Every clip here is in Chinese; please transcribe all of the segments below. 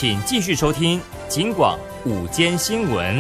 请继续收听警广午间新闻。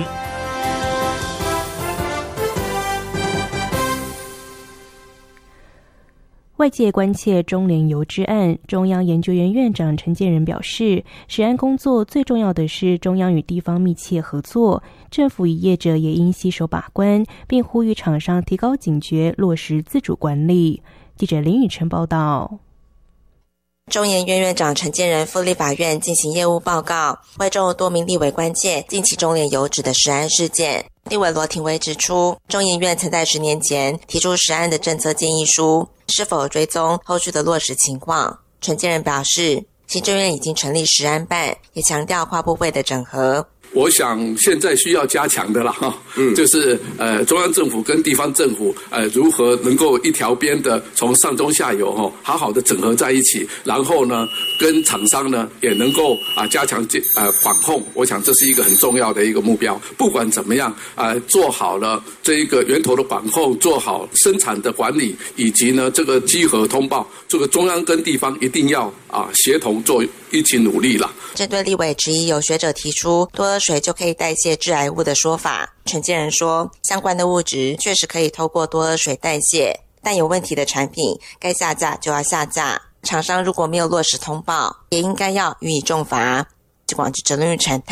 外界关切中联邮支案，中央研究院院长陈建仁表示，食安工作最重要的是中央与地方密切合作，政府与业者也应携手把关，并呼吁厂商提高警觉，落实自主管理。记者林宇晨报道。 中研院院长陈建仁赴立法院进行业务报告，会中多名立委关切近期中联邮指的食安事件。立委罗廷薇指出，中研院曾在10年前提出食安的政策建议书，是否追踪后续的落实情况。陈建仁表示，行政院已经成立食安办，也强调跨部会的整合。 我想现在需要加强的啦哈，就是中央政府跟地方政府如何能够一条边的从上中下游好好的整合在一起，然后呢跟厂商呢也能够加强管控，我想这是一个很重要的一个目标。不管怎么样做好了这一个源头的管控，做好生产的管理，以及呢这个稽核通报，这个中央跟地方一定要协同做一起努力啦。 针对立委质疑有学者提出多喝水就可以代谢致癌物的说法，陈建仁说，相关的物质确实可以透过多喝水代谢，但有问题的产品该下架就要下架，厂商如果没有落实通报，也应该要予以重罚。广记者林玉宸